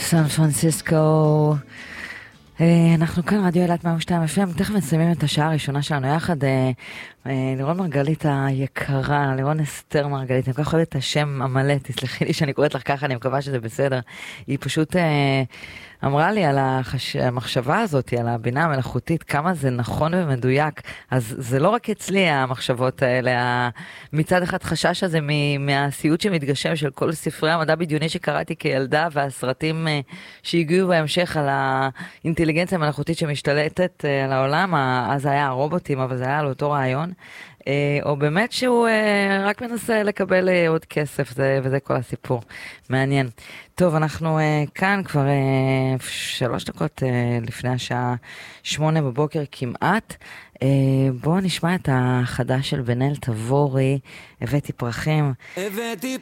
סן פרנסיסקו. אנחנו כאן רדיו אילת 102 FM, תכף מסיימים את השעה הראשונה שלנו יחד. לירון מרגלית היקרה, לירון אסתר מרגלית, אני כל כך אוהבת את השם המלא, תסלחי לי שאני קוראת לך ככה, אני מקווה שזה בסדר. היא פשוט אמרה לי על המחשבה הזאת, על הבינה המלאכותית, כמה זה נכון ומדויק. אז זה לא רק אצלי המחשבות האלה, מצד אחד חשש הזה מהסיוט שמתגשם של כל ספרי המדע בדיוני שקראתי כילדה, והסרטים שהגיעו בהמשך על האינטליגנציה המלאכותית שמשתלטת על העולם, אז היה הרובוטים, אבל זה היה על אותו רעיון. או באמת שהוא רק מנסה לקבל עוד כסף, וזה כל הסיפור. מעניין. טוב, אנחנו כאן כבר 3 דקות לפני השעה 8 בבוקר כמעט. בואו נשמע את החדש של בן אל תבורי, הבאתי פרחים. הבאתי